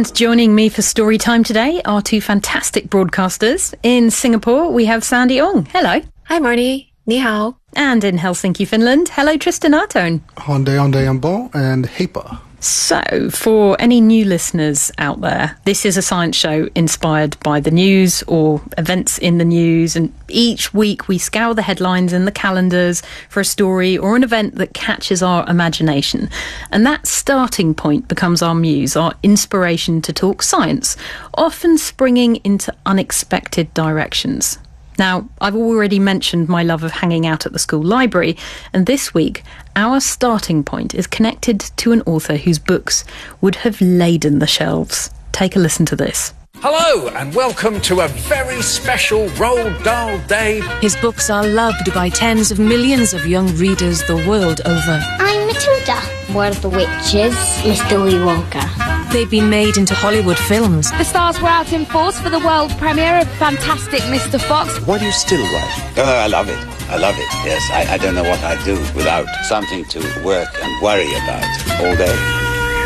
And joining me for story time today are two fantastic broadcasters. In Singapore, we have Sandy Ong. Hello. Hi, Marnie. Ni hao. And in Helsinki, Finland, hello, Tristan Artone. Onde Ambo and Hepa. So, for any new listeners out there, this is a science show inspired by the news or events in the news, and each week we scour the headlines in the calendars for a story or an event that catches our imagination. And that starting point becomes our muse, our inspiration to talk science, often springing into unexpected directions. Now, I've already mentioned my love of hanging out at the school library, and this week, our starting point is connected to an author whose books would have laden the shelves. Take a listen to this. Hello and welcome to a very special Roald Dahl Day. His books are loved by tens of millions of young readers the world over. I'm Matilda. We're the witches, Mr. Willy Wonka. They've been made into Hollywood films. The stars were out in force for the world premiere of Fantastic Mr. Fox. Why do you still write? I love it. I love it, yes. I don't know what I'd do without something to work and worry about all day.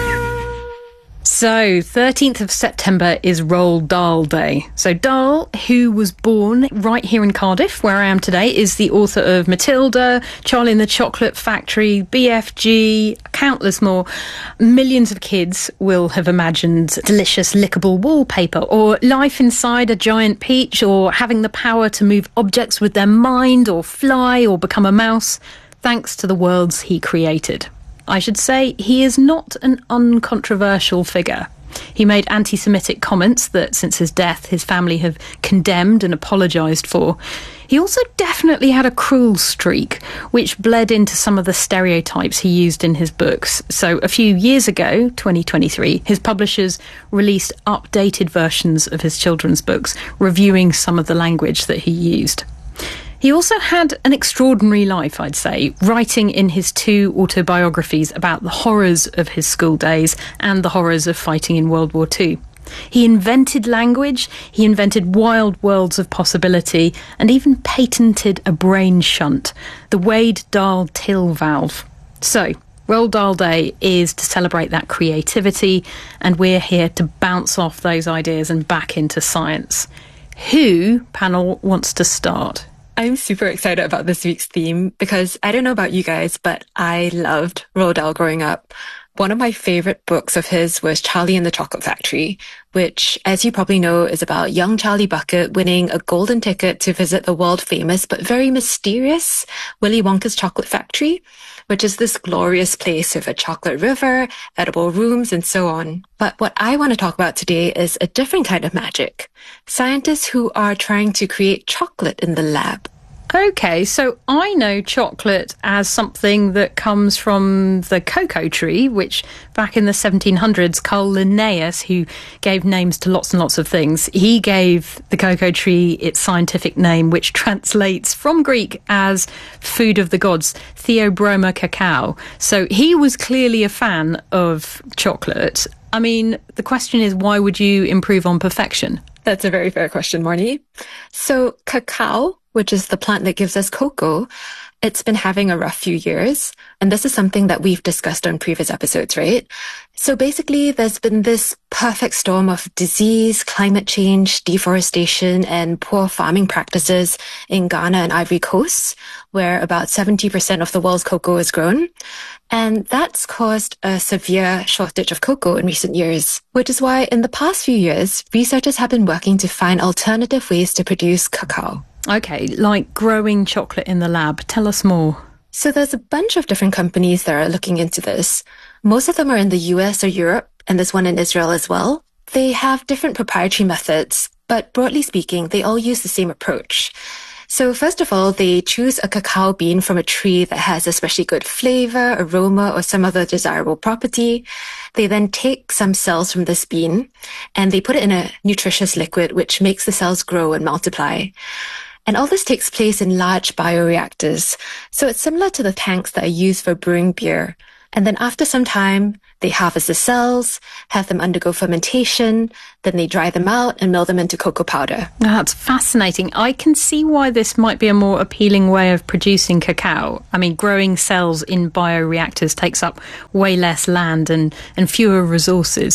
So, 13th of September is Roald Dahl Day. So Dahl, who was born right here in Cardiff, where I am today, is the author of Matilda, Charlie and the Chocolate Factory, BFG, countless more. Millions of kids will have imagined delicious lickable wallpaper, or life inside a giant peach, or having the power to move objects with their mind, or fly, or become a mouse, thanks to the worlds he created. I should say he is not an uncontroversial figure. He made anti-Semitic comments that since his death his family have condemned and apologised for. He also definitely had a cruel streak, which bled into some of the stereotypes he used in his books. So a few years ago, 2023, his publishers released updated versions of his children's books, reviewing some of the language that he used. He also had an extraordinary life, I'd say, writing in his two autobiographies about the horrors of his school days and the horrors of fighting in World War II. He invented language, he invented wild worlds of possibility, and even patented a brain shunt, the Wade Dahl Till valve. So, Roald Dahl Day is to celebrate that creativity, and we're here to bounce off those ideas and back into science. Who, panel, wants to start? I'm super excited about this week's theme because I don't know about you guys, but I loved Roald Dahl growing up. One of my favorite books of his was Charlie and the Chocolate Factory, which, as you probably know, is about young Charlie Bucket winning a golden ticket to visit the world famous but very mysterious Willy Wonka's Chocolate Factory, which is this glorious place with a chocolate river, edible rooms, and so on. But what I want to talk about today is a different kind of magic. Scientists who are trying to create chocolate in the lab. Okay, so I know chocolate as something that comes from the cocoa tree, which back in the 1700s, Carl Linnaeus, who gave names to lots and lots of things, he gave the cocoa tree its scientific name, which translates from Greek as food of the gods, Theobroma cacao. So he was clearly a fan of chocolate. I mean, the question is, why would you improve on perfection? That's a very fair question, Marnie. So cacao, which is the plant that gives us cocoa, it's been having a rough few years. And this is something that we've discussed on previous episodes, right? So basically, there's been this perfect storm of disease, climate change, deforestation, and poor farming practices in Ghana and Ivory Coast, where about 70% of the world's cocoa is grown. And that's caused a severe shortage of cocoa in recent years, which is why in the past few years, researchers have been working to find alternative ways to produce cacao. Okay, like growing chocolate in the lab. Tell us more. So there's a bunch of different companies that are looking into this. Most of them are in the US or Europe, and there's one in Israel as well. They have different proprietary methods, but broadly speaking, they all use the same approach. So first of all, they choose a cacao bean from a tree that has especially good flavor, aroma, or some other desirable property. They then take some cells from this bean and they put it in a nutritious liquid, which makes the cells grow and multiply. And all this takes place in large bioreactors. So it's similar to the tanks that are used for brewing beer. And then after some time, they harvest the cells, have them undergo fermentation, then they dry them out and mill them into cocoa powder. That's fascinating. I can see why this might be a more appealing way of producing cacao. I mean, growing cells in bioreactors takes up way less land and fewer resources.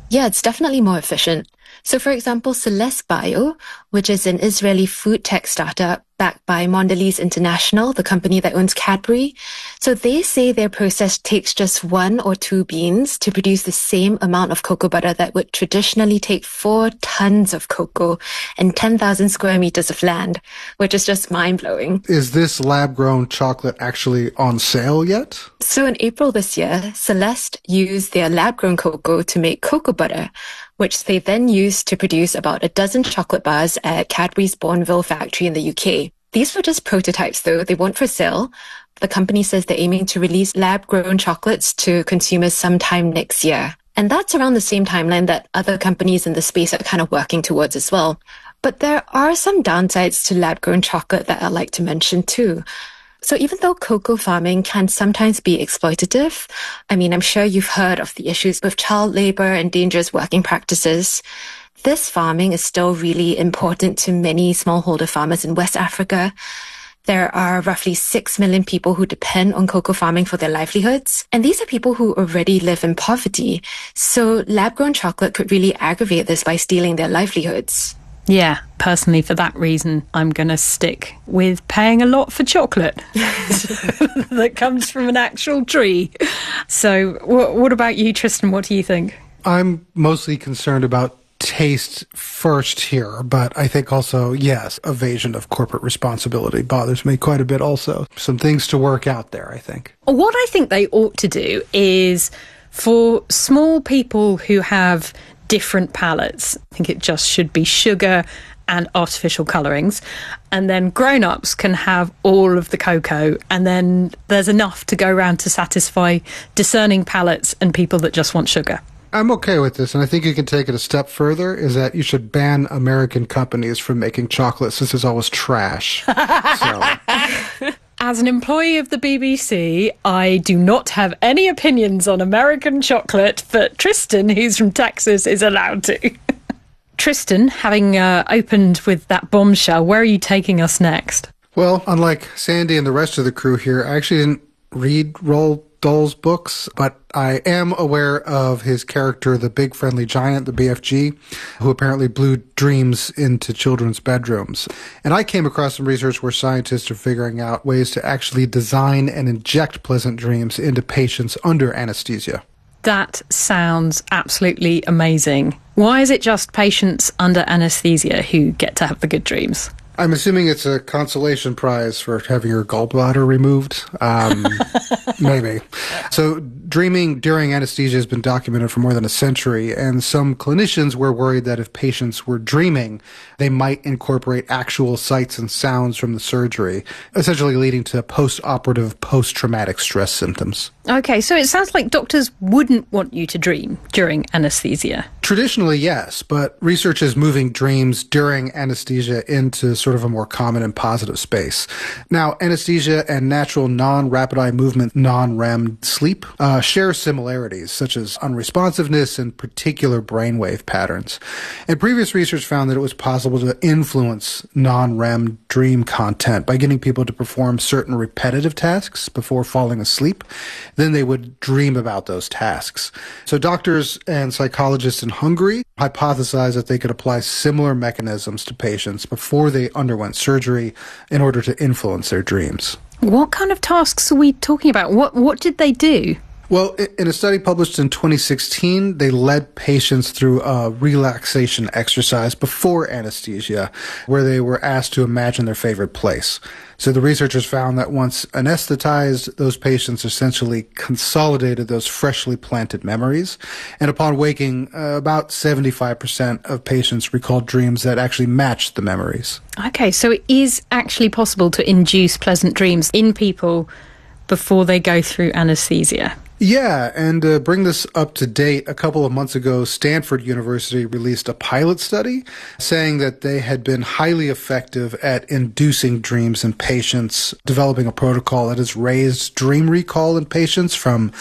Yeah, it's definitely more efficient. So for example, Celeste Bio, which is an Israeli food tech startup backed by Mondelez International, the company that owns Cadbury. So they say their process takes just 1 or 2 beans to produce the same amount of cocoa butter that would traditionally take 4 tons of cocoa and 10,000 square meters of land, which is just mind-blowing. Is this lab-grown chocolate actually on sale yet? So in April this year, Celeste used their lab-grown cocoa to make cocoa butter, which they then used to produce about a dozen chocolate bars at Cadbury's Bournville factory in the UK. These were just prototypes though, they weren't for sale. The company says they're aiming to release lab-grown chocolates to consumers sometime next year. And that's around the same timeline that other companies in the space are kind of working towards as well. But there are some downsides to lab-grown chocolate that I'd like to mention too. So even though cocoa farming can sometimes be exploitative, I mean, I'm sure you've heard of the issues with child labor and dangerous working practices. This farming is still really important to many smallholder farmers in West Africa. There are roughly 6 million people who depend on cocoa farming for their livelihoods. And these are people who already live in poverty. So lab-grown chocolate could really aggravate this by stealing their livelihoods. Yeah, personally, for that reason, I'm going to stick with paying a lot for chocolate that comes from an actual tree. So what about you, Tristan? What do you think? I'm mostly concerned about taste first here, but I think also, yes, evasion of corporate responsibility bothers me quite a bit also. Some things to work out there, I think. What I think they ought to do is for small people who have different palates, I think it just should be sugar and artificial colourings, and then grown-ups can have all of the cocoa, and then there's enough to go around to satisfy discerning palates and people that just want sugar. I'm okay with this, and I think you can take it a step further, is that you should ban American companies from making chocolate since it's always trash. As an employee of the BBC, I do not have any opinions on American chocolate, but Tristan, who's from Texas, is allowed to. Tristan, having opened with that bombshell, where are you taking us next? Well, unlike Sandy and the rest of the crew here, I actually didn't read Roald Dahl's books, but I am aware of his character, the Big Friendly Giant, the BFG, who apparently blew dreams into children's bedrooms. And I came across some research where scientists are figuring out ways to actually design and inject pleasant dreams into patients under anesthesia. That sounds absolutely amazing. Why is it just patients under anesthesia who get to have the good dreams? I'm assuming it's a consolation prize for having your gallbladder removed. Maybe. So dreaming during anesthesia has been documented for more than a century, and some clinicians were worried that if patients were dreaming, they might incorporate actual sights and sounds from the surgery, essentially leading to post-operative, post-traumatic stress symptoms. Okay, so it sounds like doctors wouldn't want you to dream during anesthesia. Traditionally, yes, but research is moving dreams during anesthesia into sort of a more common and positive space. Now, anesthesia and natural non-rapid eye movement, non-REM sleep share similarities, such as unresponsiveness and particular brainwave patterns. And previous research found that it was possible to influence non-REM dream content by getting people to perform certain repetitive tasks before falling asleep. Then they would dream about those tasks. So doctors and psychologists in Hungary hypothesized that they could apply similar mechanisms to patients before they underwent surgery in order to influence their dreams. What kind of tasks are we talking about? What did they do? Well, in a study published in 2016, they led patients through a relaxation exercise before anesthesia, where they were asked to imagine their favorite place. So the researchers found that once anesthetized, those patients essentially consolidated those freshly planted memories. And upon waking, about 75% of patients recalled dreams that actually matched the memories. Okay, so it is actually possible to induce pleasant dreams in people before they go through anesthesia. Yeah, and to bring this up to date, a couple of months ago, Stanford University released a pilot study saying that they had been highly effective at inducing dreams in patients, developing a protocol that has raised dream recall in patients from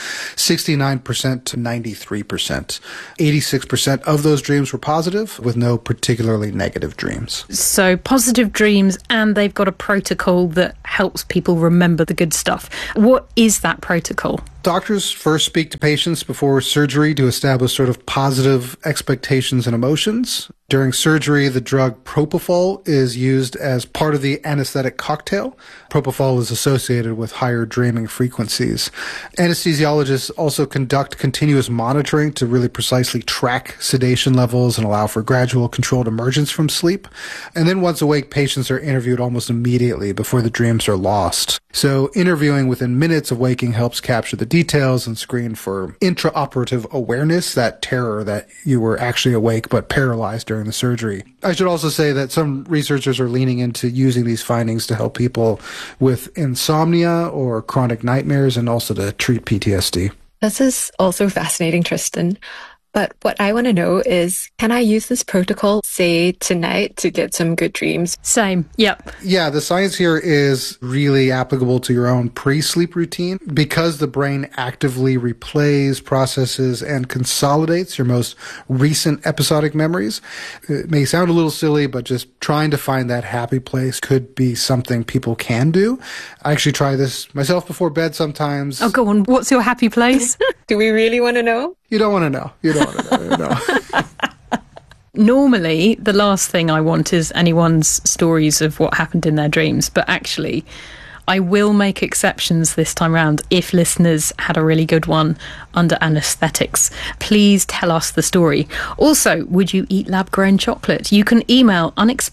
69% to 93%. 86% of those dreams were positive, with no particularly negative dreams. So positive dreams, and they've got a protocol that helps people remember the good stuff. What is that protocol? Doctors first speak to patients before surgery to establish sort of positive expectations and emotions. During surgery, the drug propofol is used as part of the anesthetic cocktail. Propofol is associated with higher dreaming frequencies. Anesthesiologists also conduct continuous monitoring to really precisely track sedation levels and allow for gradual controlled emergence from sleep. And then once awake, patients are interviewed almost immediately before the dreams are lost. So interviewing within minutes of waking helps capture the details and screen for intraoperative awareness, that terror that you were actually awake but paralyzed during the surgery. I should also say that some researchers are leaning into using these findings to help people with insomnia or chronic nightmares and also to treat PTSD. This is also fascinating, Tristan. But what I want to know is, can I use this protocol, say, tonight to get some good dreams? Same. Yep. Yeah, the science here is really applicable to your own pre-sleep routine because the brain actively replays, processes, and consolidates your most recent episodic memories. It may sound a little silly, but just trying to find that happy place could be something people can do. I actually try this myself before bed sometimes. Oh, go on. What's your happy place? Do we really want to know? You don't want to know. You don't want to know. Normally, the last thing I want is anyone's stories of what happened in their dreams. But actually, I will make exceptions this time round if listeners had a really good one under anaesthetics. Please tell us the story. Also, would you eat lab-grown chocolate? You can email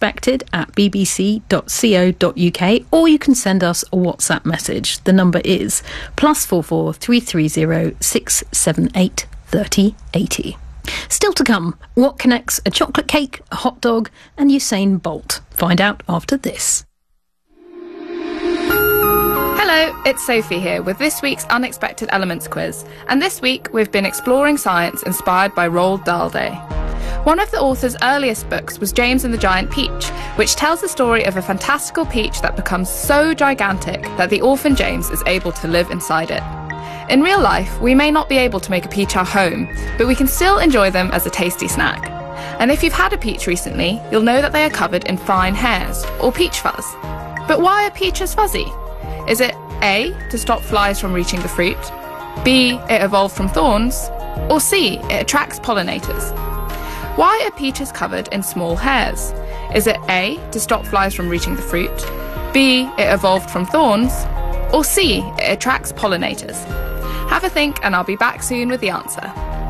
unexpected@bbc.co.uk or you can send us a WhatsApp message. The number is +44 330 678 3080. Still to come, what connects a chocolate cake, a hot dog, and Usain Bolt? Find out after this. Hello, it's Sophie here with this week's Unexpected Elements quiz. And this week we've been exploring science inspired by Roald Dahl Day. One of the author's earliest books was James and the Giant Peach, which tells the story of a fantastical peach that becomes so gigantic that the orphan James is able to live inside it. In real life, we may not be able to make a peach our home, but we can still enjoy them as a tasty snack. And if you've had a peach recently, you'll know that they are covered in fine hairs, or peach fuzz. But why are peaches fuzzy? Is it A, to stop flies from reaching the fruit, B, it evolved from thorns, or C, it attracts pollinators? Why are peaches covered in small hairs? Is it A, to stop flies from reaching the fruit, B, it evolved from thorns, or C, it attracts pollinators? Have a think and I'll be back soon with the answer.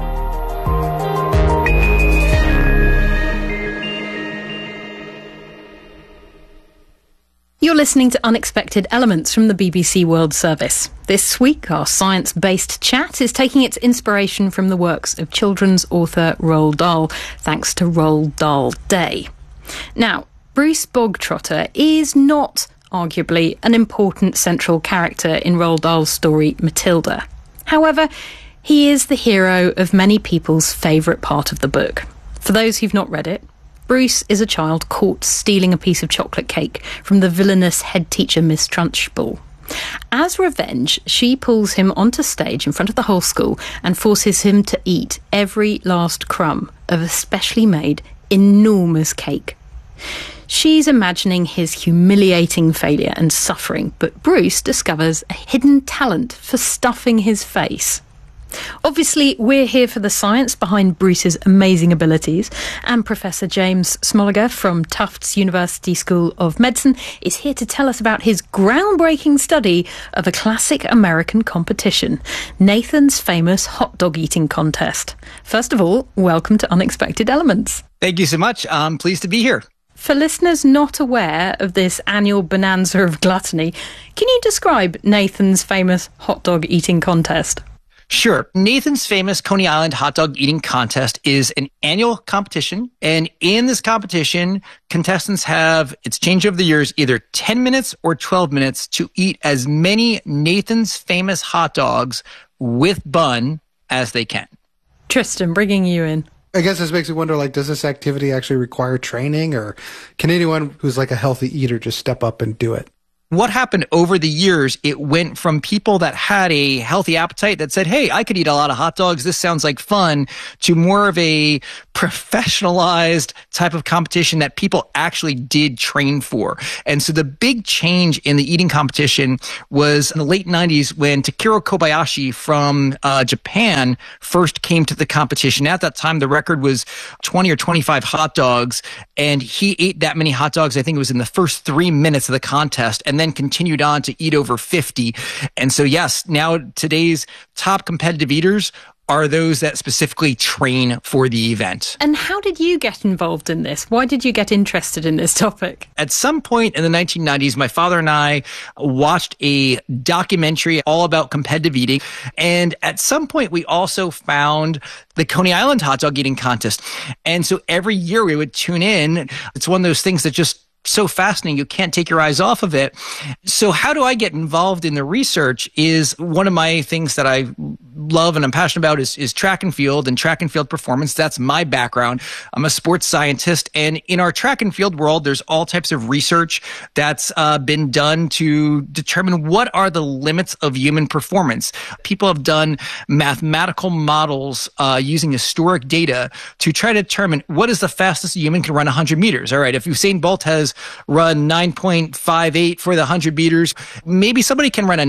You're listening to Unexpected Elements from the BBC World Service. This week, our science-based chat is taking its inspiration from the works of children's author Roald Dahl, thanks to Roald Dahl Day. Now, Bruce Bogtrotter is not arguably an important central character in Roald Dahl's story Matilda. However, he is the hero of many people's favourite part of the book. For those who've not read it, Bruce is a child caught stealing a piece of chocolate cake from the villainous head teacher Miss Trunchbull. As revenge, she pulls him onto stage in front of the whole school and forces him to eat every last crumb of a specially made, enormous cake. She's imagining his humiliating failure and suffering, but Bruce discovers a hidden talent for stuffing his face. Obviously, we're here for the science behind Bruce's amazing abilities, and Professor James Smoliger from Tufts University School of Medicine is here to tell us about his groundbreaking study of a classic American competition, Nathan's famous hot dog eating contest. First of all, welcome to Unexpected Elements. Thank you so much. I'm pleased to be here. For listeners not aware of this annual bonanza of gluttony, can you describe Nathan's famous hot dog eating contest? Sure. Nathan's famous Coney Island hot dog eating contest is an annual competition. And in this competition, contestants have, it's changed over the years, either 10 minutes or 12 minutes to eat as many Nathan's famous hot dogs with bun as they can. Tristan, bringing you in. I guess this makes me wonder, like, does this activity actually require training, or can anyone who's like a healthy eater just step up and do it? what happened over the years, it went from people that had a healthy appetite that said, hey, I could eat a lot of hot dogs. This sounds like fun, to more of a professionalized type of competition that people actually did train for. And so the big change in the eating competition was in the late 90s when Takiro Kobayashi from Japan first came to the competition. At that time, the record was 20 or 25 hot dogs, and he ate that many hot dogs, I think it was in the first 3 minutes of the contest, and then continued on to eat over 50. And so, yes, now today's top competitive eaters are those that specifically train for the event. And how did you get involved in this? Why did you get interested in this topic? At some point in the 1990s, my father and I watched a documentary all about competitive eating. And at some point, we also found the Coney Island hot dog eating contest. And so every year we would tune in. It's one of those things that just so fascinating. You can't take your eyes off of it. So how do I get involved in the research is one of my things that I love and I'm passionate about is track and field performance. That's my background. I'm a sports scientist. And in our track and field world, there's all types of research that's been done to determine what are the limits of human performance. People have done mathematical models using historic data to try to determine what is the fastest a human can run 100 meters. All right, if Usain Bolt has run 9.58 for the 100 meters, maybe somebody can run a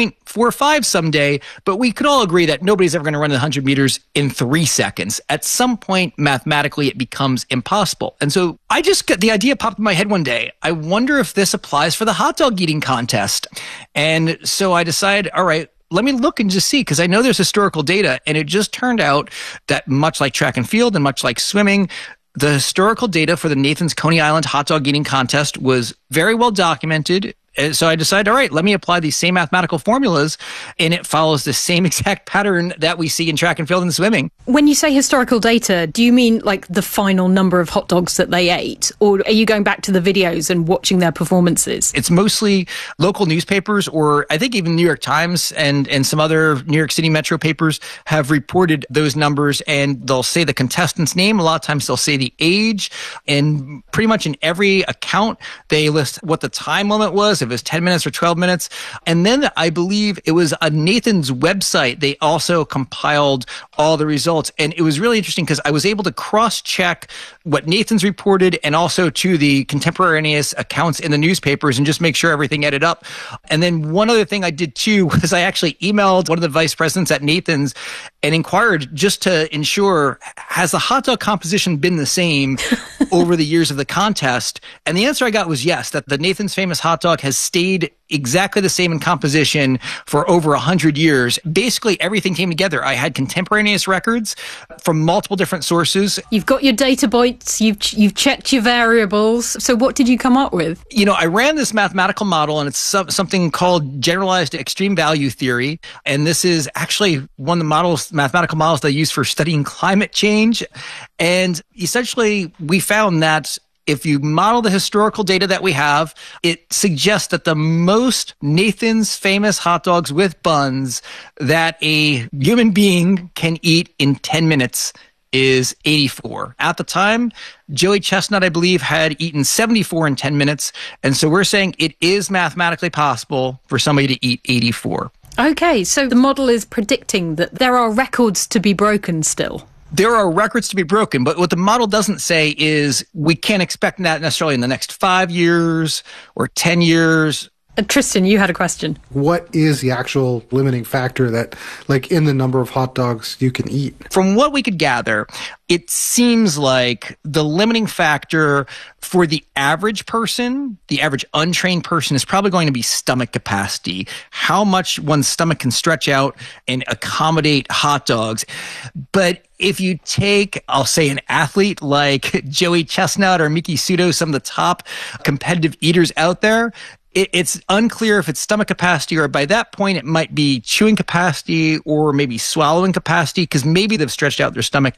9.45 someday, but we could all agree that nobody's ever going to run the 100 meters in 3 seconds. At some point, mathematically, it becomes impossible. And so I just got the idea popped in my head one day. I wonder if this applies for the hot dog eating contest. And so I decided, all right, let me look and just see, because I know there's historical data. And it just turned out that much like track and field and much like swimming, the historical data for the Nathan's Coney Island hot dog eating contest was very well documented. So I decided, all right, let me apply these same mathematical formulas, and it follows the same exact pattern that we see in track and field and swimming. When you say historical data, do you mean like the final number of hot dogs that they ate? Or are you going back to the videos and watching their performances? It's mostly local newspapers, or I think even New York Times and some other New York City metro papers have reported those numbers, and they'll say the contestant's name. A lot of times they'll say the age, and pretty much in every account, they list what the time limit was, if it was 10 minutes or 12 minutes. And then I believe it was on Nathan's website, they also compiled all the results. And it was really interesting because I was able to cross-check what Nathan's reported and also to the contemporaneous accounts in the newspapers and just make sure everything added up. And then one other thing I did too was I actually emailed one of the vice presidents at Nathan's and inquired just to ensure, has the hot dog composition been the same over the years of the contest? And the answer I got was yes, that the Nathan's Famous hot dog has stayed exactly the same in composition for over 100 years. Basically, everything came together. I had contemporaneous records from multiple different sources. You've got your data points, you've checked your variables. So what did you come up with? You know, I ran this mathematical model, and it's something called generalized extreme value theory. And this is actually one of the mathematical models they use for studying climate change. And essentially, we found that if you model the historical data that we have, it suggests that the most Nathan's Famous hot dogs with buns that a human being can eat in 10 minutes is 84. At the time, Joey Chestnut, I believe, had eaten 74 in 10 minutes. And so we're saying it is mathematically possible for somebody to eat 84. Okay, so the model is predicting that there are records to be broken still. There are records to be broken, but what the model doesn't say is we can't expect that necessarily in the next 5 years or 10 years. Tristan, you had a question. What is the actual limiting factor that, like, in the number of hot dogs you can eat? From what we could gather, it seems like the limiting factor for the average person, the average untrained person, is probably going to be stomach capacity. How much one's stomach can stretch out and accommodate hot dogs. But if you take, I'll say, an athlete like Joey Chestnut or Miki Sudo, some of the top competitive eaters out there, it's unclear if it's stomach capacity, or by that point it might be chewing capacity or maybe swallowing capacity, because maybe they've stretched out their stomach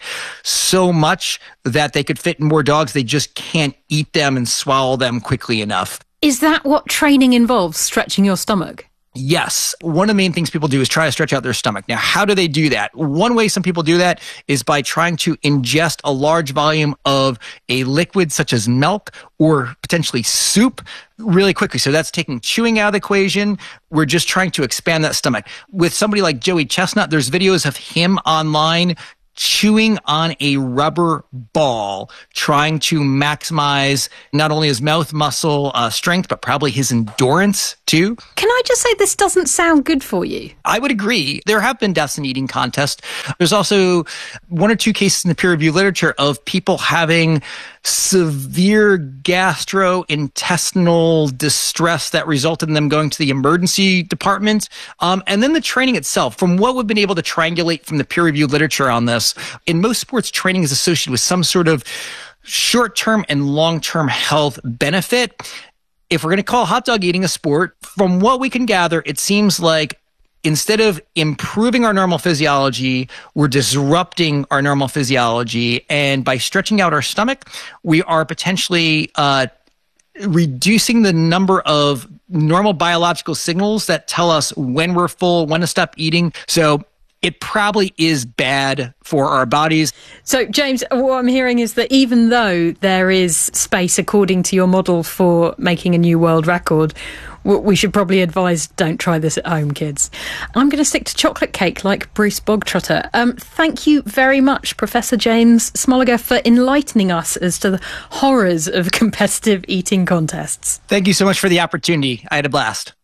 so much that they could fit in more dogs. They just can't eat them and swallow them quickly enough. Is that what training involves, stretching your stomach? Yes. One of the main things people do is try to stretch out their stomach. Now, how do they do that? One way some people do that is by trying to ingest a large volume of a liquid such as milk or potentially soup really quickly. So that's taking chewing out of the equation. We're just trying to expand that stomach. With somebody like Joey Chestnut, there's videos of him online chewing on a rubber ball, trying to maximize not only his mouth muscle strength, but probably his endurance too. Can I just say this doesn't sound good for you? I would agree. There have been deaths in eating contests. There's also 1 or 2 cases in the peer-reviewed literature of people having severe gastrointestinal distress that resulted in them going to the emergency department. And then the training itself, from what we've been able to triangulate from the peer-reviewed literature on this, in most sports, training is associated with some sort of short-term and long-term health benefit. If we're going to call hot dog eating a sport, from what we can gather, it seems like instead of improving our normal physiology, we're disrupting our normal physiology. And by stretching out our stomach, we are potentially reducing the number of normal biological signals that tell us when we're full, when to stop eating. So it probably is bad for our bodies. So, James, what I'm hearing is that even though there is space, according to your model, for making a new world record, we should probably advise don't try this at home, kids. I'm going to stick to chocolate cake like Bruce Bogtrotter. Thank you very much, Professor James Smoliger, for enlightening us as to the horrors of competitive eating contests. Thank you so much for the opportunity. I had a blast.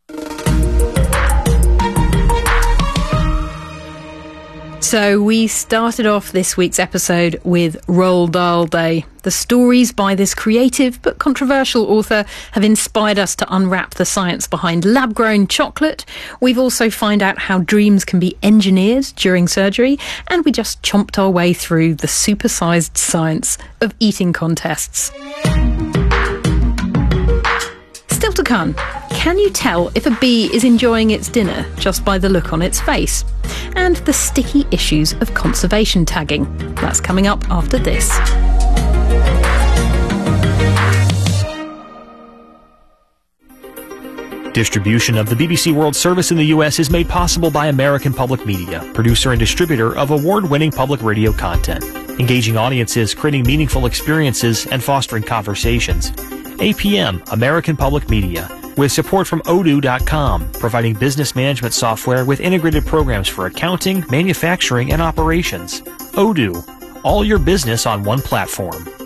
So we started off this week's episode with Roald Dahl Day. The stories by this creative but controversial author have inspired us to unwrap the science behind lab-grown chocolate. We've also found out how dreams can be engineered during surgery, and we just chomped our way through the supersized science of eating contests. Still to come, can you tell if a bee is enjoying its dinner just by the look on its face? And the sticky issues of conservation tagging. That's coming up after this. Distribution of the BBC World Service in the U.S. is made possible by American Public Media, producer and distributor of award-winning public radio content, engaging audiences, creating meaningful experiences, and fostering conversations. APM, American Public Media, with support from Odoo.com, providing business management software with integrated programs for accounting, manufacturing, and operations. Odoo, all your business on one platform.